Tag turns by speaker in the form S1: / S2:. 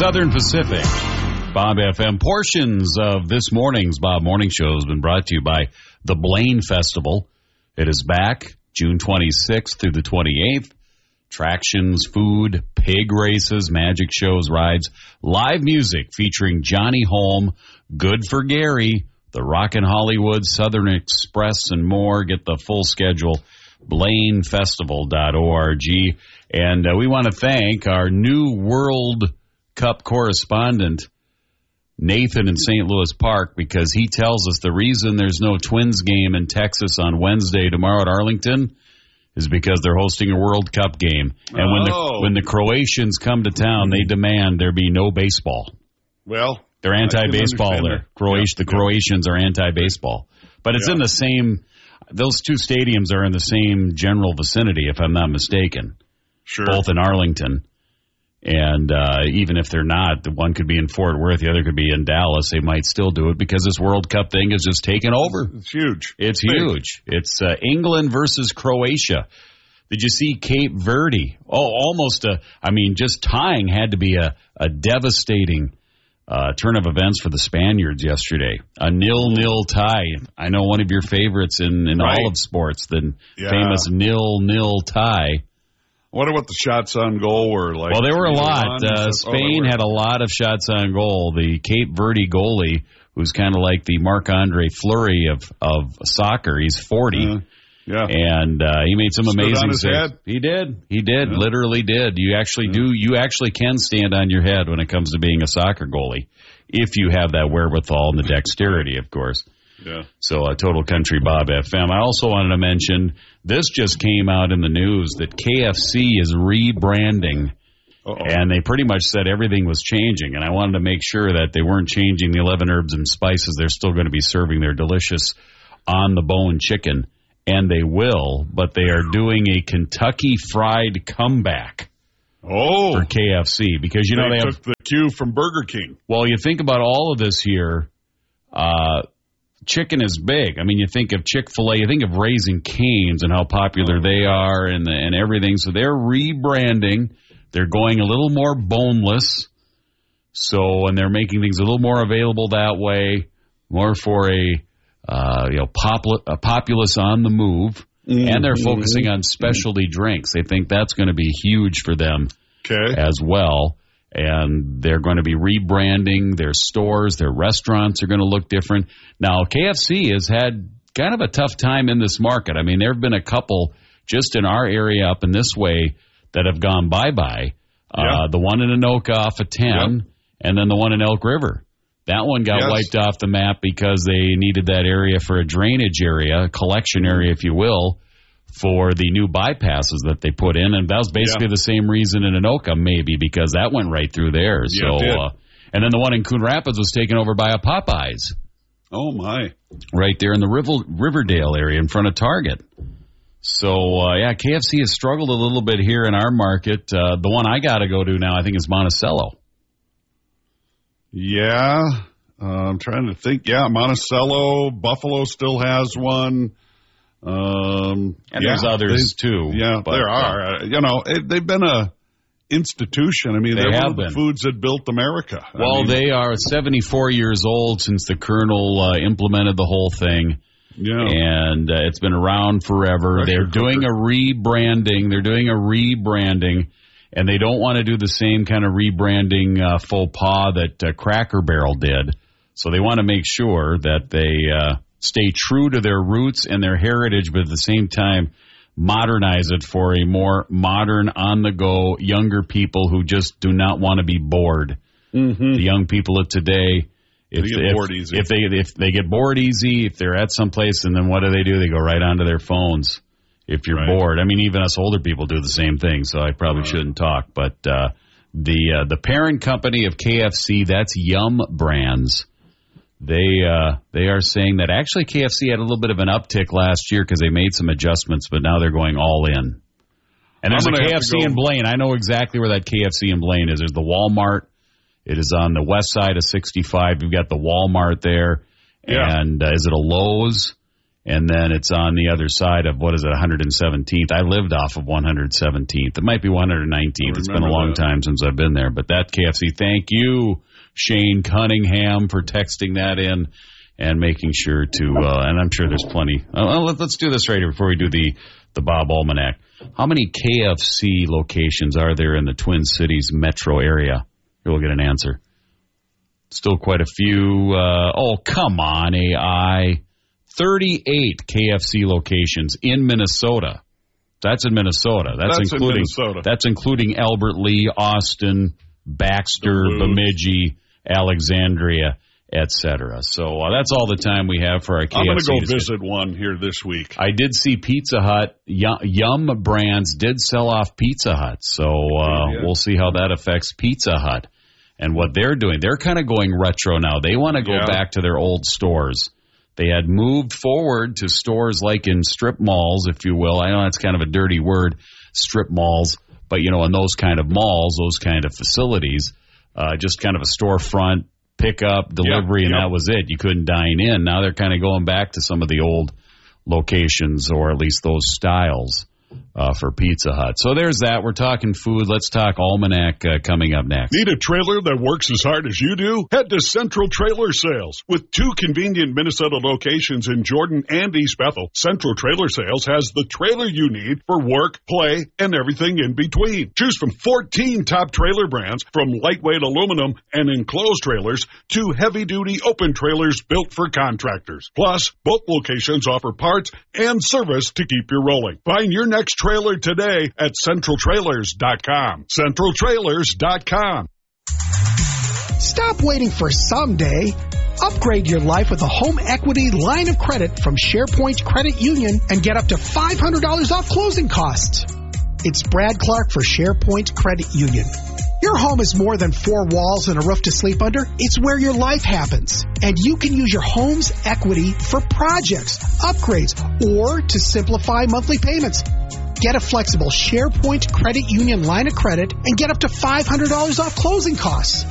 S1: Southern Pacific. Bob FM. Portions of this morning's Bob Morning Show has been brought to you by the Blaine Festival. It is back June 26th through the 28th. Attractions, food, pig races, magic shows, rides, live music featuring Johnny Holm, Good for Gary, the Rockin' Hollywood, Southern Express, and more. Get the full schedule, BlaineFestival.org. And we want to thank our new World Cup correspondent, Nathan in St. Louis Park, because he tells us the reason there's no Twins game in Texas on Wednesday tomorrow at Arlington is because they're hosting a World Cup game. And when the Croatians come to town, they demand there be no baseball.
S2: Well,
S1: they're anti-baseball there. The Croatians are anti-baseball. But it's in the same, those two stadiums are in the same general vicinity, if I'm not mistaken.
S2: Sure.
S1: Both in Arlington. And even if they're not, the one could be in Fort Worth, the other could be in Dallas. They might still do it because this World Cup thing is just taken over.
S2: It's huge.
S1: It's huge. It's England versus Croatia. Did you see Cape Verde? Just tying had to be a devastating turn of events for the Spaniards yesterday. A 0-0 tie. I know one of your favorites in all of sports, the famous 0-0 tie.
S2: I wonder what the shots on goal were like.
S1: Well, there were a lot. Spain had a lot of shots on goal. The Cape Verde goalie, who's kind of like the Marc-Andre Fleury of soccer, he's 40. And he made some amazing saves. He did. Yeah. Literally did. You actually can stand on your head when it comes to being a soccer goalie, if you have that wherewithal and the dexterity, of course.
S2: Yeah.
S1: So, Total Country Bob FM. I also wanted to mention, this just came out in the news that KFC is rebranding. And they pretty much said everything was changing. And I wanted to make sure that they weren't changing the 11 herbs and spices. They're still going to be serving their delicious on-the-bone chicken. And they will, but they are doing a Kentucky Fried comeback for KFC. Because, they
S2: took the cue from Burger King.
S1: Well, you think about all of this here. Chicken is big. I mean, you think of Chick-fil-A, you think of Raising Cane's and how popular they are and everything. So they're rebranding. They're going a little more boneless. And they're making things a little more available that way, more for a populace on the move. And they're focusing on specialty drinks. They think that's going to be huge for them as well. And they're going to be rebranding their stores. Their restaurants are going to look different. Now, KFC has had kind of a tough time in this market. I mean, there have been a couple just in our area up in this way that have gone bye-bye. The one in Anoka off of 10, and then the one in Elk River. That one got wiped off the map because they needed that area for a drainage area, a collection area, if you will, for the new bypasses that they put in. And that was basically the same reason in Anoka, maybe, because that went right through there. And then the one in Coon Rapids was taken over by a Popeyes.
S2: Oh, my.
S1: Right there in the Riverdale area in front of Target. So, KFC has struggled a little bit here in our market. The one I got to go to now, I think, is Monticello.
S2: Yeah. I'm trying to think. Yeah, Monticello. Buffalo still has one.
S1: And there's others, too.
S2: Yeah, there are. They've been a institution. I mean, they're one of the foods that built America.
S1: They are 74 years old since the Colonel implemented the whole thing. Yeah. And it's been around forever. They're doing a rebranding. And they don't want to do the same kind of rebranding faux pas that Cracker Barrel did. So they want to make sure that they stay true to their roots and their heritage, but at the same time modernize it for a more modern, on-the-go, younger people who just do not want to be bored. The young people of today, if they get bored easy, if they're at some place, and then what do? They go right onto their phones. If you're bored, I mean, even us older people do the same thing. So I probably shouldn't talk. But the parent company of KFC, that's Yum Brands. They are saying that actually KFC had a little bit of an uptick last year because they made some adjustments, but now they're going all in. And there's a KFC in Blaine. I know exactly where that KFC in Blaine is. There's the Walmart. It is on the west side of 65. You've got the Walmart there. Yeah. And is it a Lowe's? And then it's on the other side of, 117th. I lived off of 117th. It might be 119th. It's been a long time since I've been there. But that KFC, thank you, Shane Cunningham, for texting that in and making sure to, and I'm sure there's plenty. Let's do this right here before we do the Bob Almanac. How many KFC locations are there in the Twin Cities metro area? Here we'll get an answer. Still quite a few. Come on, AI. 38 KFC locations in Minnesota. That's in Minnesota. That's including
S2: Minnesota.
S1: That's including Albert Lee, Austin, Baxter, Bemidji, Alexandria, etc. So that's all the time we have for our KFC.
S2: I'm going to go visit one here this week.
S1: I did see Pizza Hut. Yum Brands did sell off Pizza Hut. So we'll see how that affects Pizza Hut and what they're doing. They're kind of going retro now. They want to go back to their old stores. They had moved forward to stores like in strip malls, if you will. I know that's kind of a dirty word, strip malls. But, in those kind of malls, those kind of facilities, just kind of a storefront, pickup, delivery, and that was it. You couldn't dine in. Now they're kind of going back to some of the old locations, or at least those styles, for Pizza Hut. So there's that. We're talking food. Let's talk Almanac coming up next.
S2: Need a trailer that works as hard as you do? Head to Central Trailer Sales. With 2 convenient Minnesota locations in Jordan and East Bethel, Central Trailer Sales has the trailer you need for work, play, and everything in between. Choose from 14 top trailer brands, from lightweight aluminum and enclosed trailers to heavy-duty open trailers built for contractors. Plus, both locations offer parts and service to keep you rolling. Find your next trailer today at CentralTrailers.com. CentralTrailers.com.
S3: Stop waiting for someday. Upgrade your life with a home equity line of credit from SharePoint Credit Union and get up to $500 off closing costs. It's Brad Clark for SharePoint Credit Union. Your home is more than 4 walls and a roof to sleep under. It's where your life happens. And you can use your home's equity for projects, upgrades, or to simplify monthly payments. Get a flexible SharePoint Credit Union line of credit and get up to $500 off closing costs.